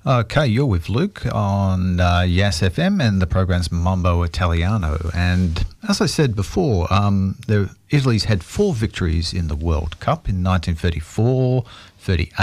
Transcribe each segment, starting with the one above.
Okay, you're with Luke on Yas FM, and the program's Mambo Italiano. And as I said before, Italy's had 4 victories in the World Cup in 1934, 38,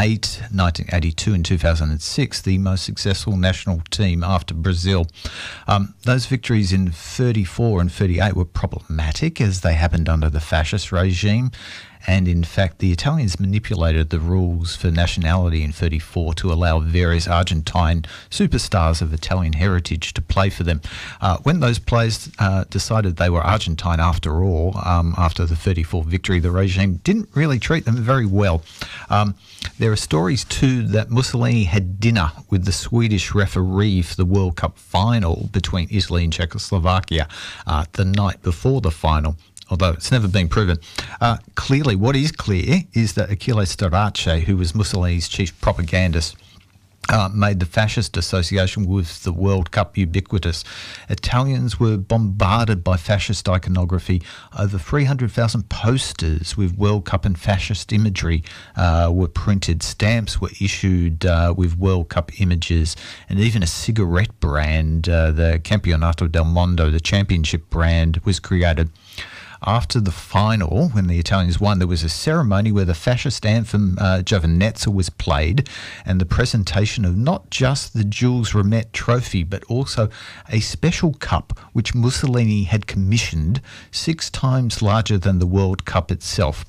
1982 and 2006, the most successful national team after Brazil. Those victories in 34 and 38 were problematic as they happened under the fascist regime. And in fact, the Italians manipulated the rules for nationality in 34 to allow various Argentine superstars of Italian heritage to play for them. When those players decided they were Argentine after all, after the 34 victory, the regime didn't really treat them very well. There are stories too that Mussolini had dinner with the Swedish referee for the World Cup final between Italy and Czechoslovakia the night before the final, although it's never been proven. Clearly, what is clear is that Achille Starace, who was Mussolini's chief propagandist, made the fascist association with the World Cup ubiquitous. Italians were bombarded by fascist iconography. Over 300,000 posters with World Cup and fascist imagery were printed. Stamps were issued with World Cup images, and even a cigarette brand, the Campionato del Mondo, the championship brand, was created. After the final, when the Italians won, there was a ceremony where the fascist anthem Giovinezza was played, and the presentation of not just the Jules Rimet trophy, but also a special cup which Mussolini had commissioned 6 times larger than the World Cup itself.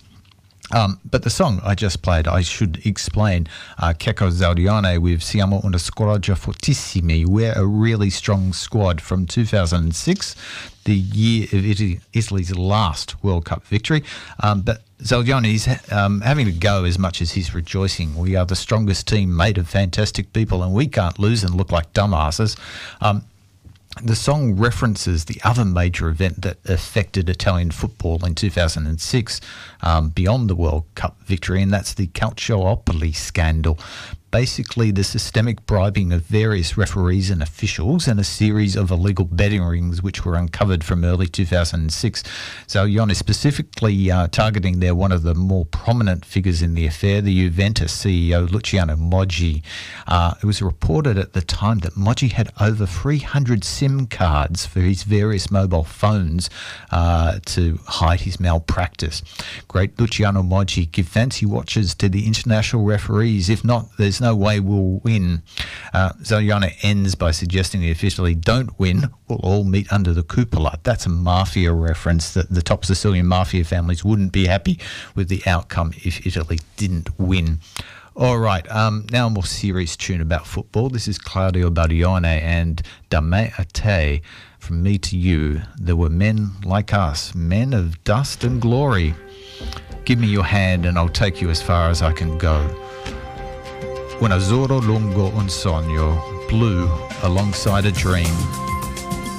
But the song I just played, I should explain, Checco Zaldione with Siamo una squadra fortissimi, we're a really strong squad, from 2006, the year of Italy's last World Cup victory. But Zaldione is having to go as much as he's rejoicing. We are the strongest team made of fantastic people, and we can't lose and look like dumbasses. The song references the other major event that affected Italian football in 2006 beyond the World Cup victory, and that's the Calciopoli scandal. Basically, the systemic bribing of various referees and officials and a series of illegal betting rings which were uncovered from early 2006. Zaldione specifically targeting there one of the more prominent figures in the affair, the Juventus CEO Luciano Moggi. It was reported at the time that Moggi had over 300 SIM cards for his various mobile phones to hide his malpractice. Great Luciano Moggi, give fancy watches to the international referees. If not, there's no way we'll win. Zaldione ends by suggesting that if Italy don't win, we'll all meet under the cupola. That's a mafia reference, that the top Sicilian mafia families wouldn't be happy with the outcome if Italy didn't win. All right, now a more serious tune about football. This is Claudio Baglione and Da Me a Te, From Me to You. There were men like us, men of dust and glory. Give me your hand and I'll take you as far as I can go. Un azzurro lungo un sogno, blue alongside a dream.